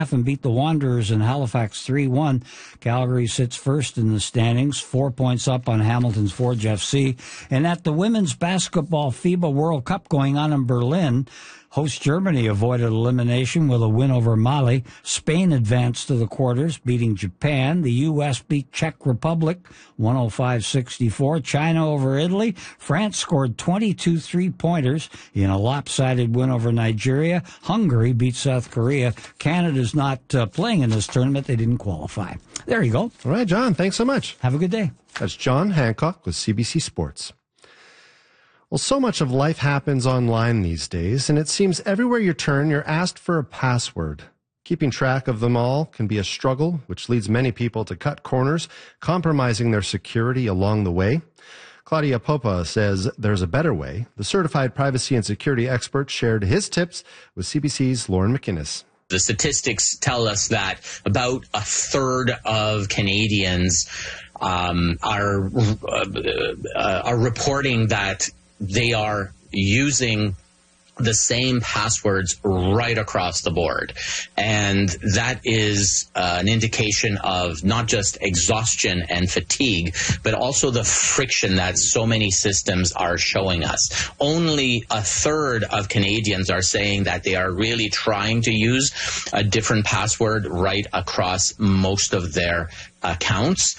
and beat the Wanderers in Halifax 3-1. Calgary sits first in the standings, 4 points up on Hamilton's Forge FC. And at the Women's Basketball FIBA World Cup going on in Berlin, host Germany avoided elimination with a win over Mali. Spain advanced to the quarters, beating Japan. The U.S. beat Czech Republic 105-64. China over Italy. France scored 22 three-pointers in a lopsided win over Nigeria. Hungary beat South Korea. Canada's not playing in this tournament. They didn't qualify. There you go. All right, John, thanks so much. Have a good day. That's John Hancock with CBC Sports. Well, so much of life happens online these days, and it seems everywhere you turn, you're asked for a password. Keeping track of them all can be a struggle, which leads many people to cut corners, compromising their security along the way. Claudia Popa says there's a better way. The certified privacy and security expert shared his tips with CBC's Lauren McInnes. The statistics tell us that about a third of Canadians are reporting that they are using the same passwords right across the board. And that is an indication of not just exhaustion and fatigue, but also the friction that so many systems are showing us. Only a third of Canadians are saying that they are really trying to use a different password right across most of their accounts.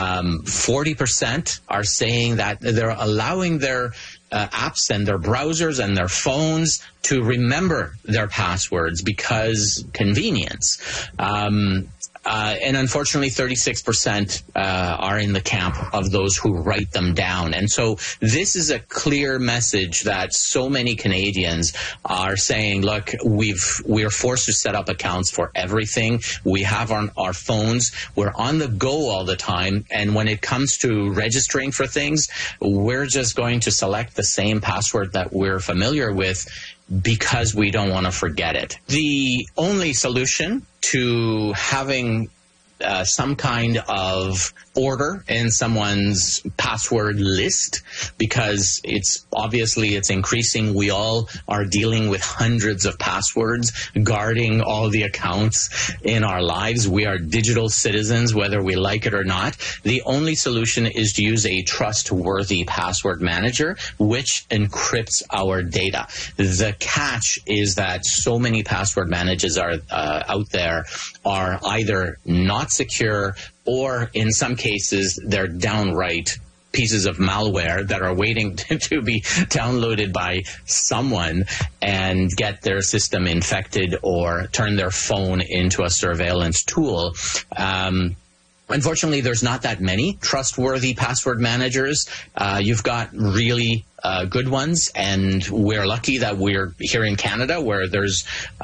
40% are saying that they're allowing their apps and their browsers and their phones to remember their passwords because convenience. And unfortunately, 36% are in the camp of those who write them down. And so this is a clear message that so many Canadians are saying, look, we're forced to set up accounts for everything. We have on our phones. We're on the go all the time. And when it comes to registering for things, we're just going to select the same password that we're familiar with because we don't want to forget it. The only solution to having some kind of order in someone's password list, because it's increasing. We all are dealing with hundreds of passwords, guarding all the accounts in our lives. We are digital citizens, whether we like it or not. The only solution is to use a trustworthy password manager, which encrypts our data. The catch is that so many password managers are out there are either not secure, or in some cases, they're downright pieces of malware that are waiting to be downloaded by someone and get their system infected or turn their phone into a surveillance tool. Unfortunately, there's not that many trustworthy password managers. You've got really good ones, and we're lucky that we're here in Canada, where there's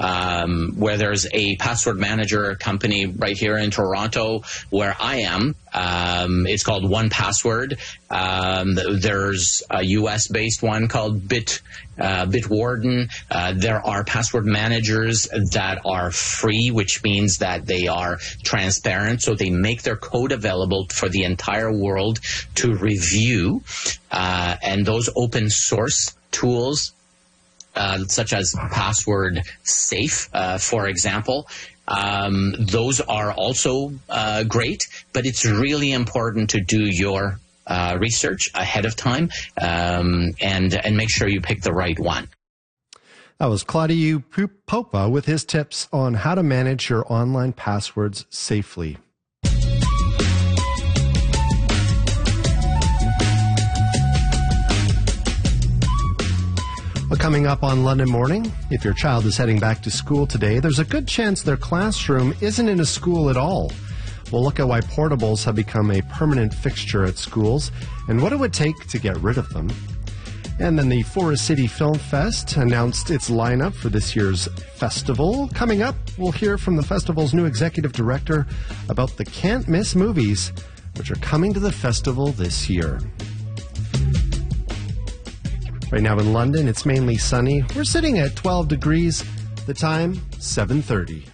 a password manager company right here in Toronto, where I am. It's called 1Password. There's a U.S.-based one called Bitwarden. There are password managers that are free, which means that they are transparent, so they make their code available for the entire world to review. And those open source tools, such as Password Safe, for example, those are also great, but it's really important to do your research ahead of time and make sure you pick the right one. That was Claudia Popa with his tips on how to manage your online passwords safely. Well, coming up on London Morning, if your child is heading back to school today, there's a good chance their classroom isn't in a school at all. We'll look at why portables have become a permanent fixture at schools and what it would take to get rid of them. And then the Forest City Film Fest announced its lineup for this year's festival. Coming up, we'll hear from the festival's new executive director about the can't miss movies, which are coming to the festival this year. Right now in London, it's mainly sunny. We're sitting at 12 degrees. The time, 7:30.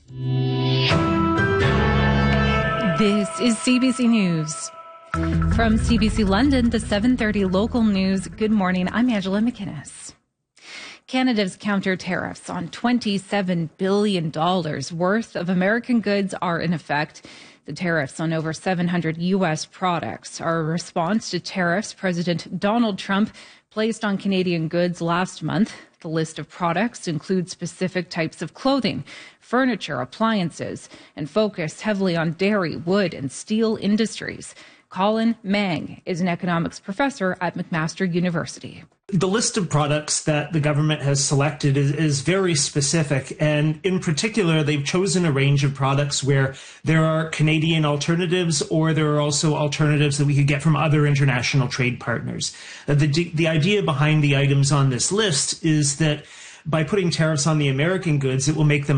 This is CBC News. From CBC London, the 7:30 local news. Good morning. I'm Angela McInnes. Canada's counter tariffs on $27 billion worth of American goods are in effect. The tariffs on over 700 U.S. products are a response to tariffs President Donald Trump placed on Canadian goods last month. The list of products includes specific types of clothing, furniture, appliances, and focus heavily on dairy, wood, and steel industries. Colin Mang is an economics professor at McMaster University. The list of products that the government has selected is very specific, and in particular, they've chosen a range of products where there are Canadian alternatives, or there are also alternatives that we could get from other international trade partners. The idea behind the items on this list is that by putting tariffs on the American goods, it will make them